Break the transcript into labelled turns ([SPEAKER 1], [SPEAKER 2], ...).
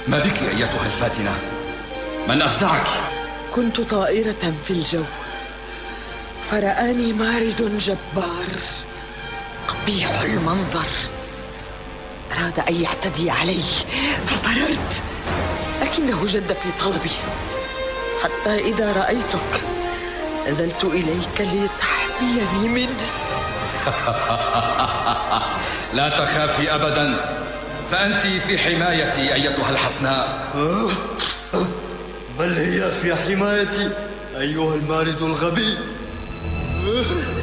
[SPEAKER 1] ما بك أيتها الفاتنة؟ من أفزعك؟
[SPEAKER 2] كنت طائرة في الجو، فرآني مارد جبار قبيح المنظر، أراد أن يعتدي علي ففررت، لكنه جد في طلبي حتى إذا رأيتك نزلت إليك لتحميني منه.
[SPEAKER 1] لا تخافي أبدا، فأنت في حمايتي أيتها الحسناء.
[SPEAKER 3] بل هي في حمايتي أيها المارد الغبي.